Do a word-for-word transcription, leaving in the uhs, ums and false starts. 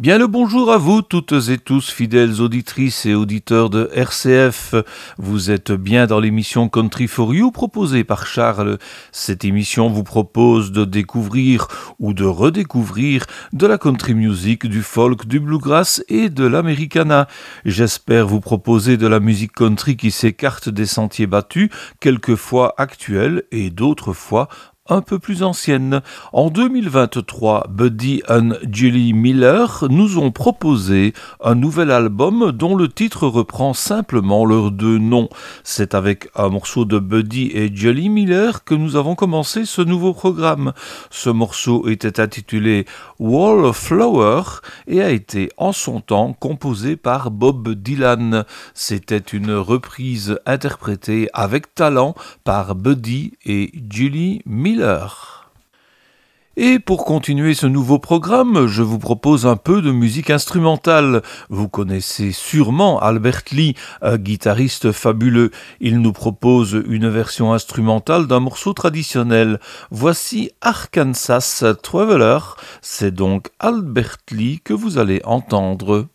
Bien le bonjour à vous toutes et tous, fidèles auditrices et auditeurs de R C F. Vous êtes bien dans l'émission Country for You proposée par Charles. Cette émission vous propose de découvrir ou de redécouvrir de la country music, du folk, du bluegrass et de l'americana. J'espère vous proposer de la musique country qui s'écarte des sentiers battus, quelquefois actuelle et d'autres fois un peu plus ancienne. En deux mille vingt-trois, Buddy and Julie Miller nous ont proposé un nouvel album dont le titre reprend simplement leurs deux noms. C'est avec un morceau de Buddy et Julie Miller que nous avons commencé ce nouveau programme. Ce morceau était intitulé Wall of Flower et a été en son temps composé par Bob Dylan. C'était une reprise interprétée avec talent par Buddy et Julie Miller. Et pour continuer ce nouveau programme, je vous propose un peu de musique instrumentale. Vous connaissez sûrement Albert Lee, un guitariste fabuleux. Il nous propose une version instrumentale d'un morceau traditionnel. Voici Arkansas Traveler. C'est donc Albert Lee que vous allez entendre.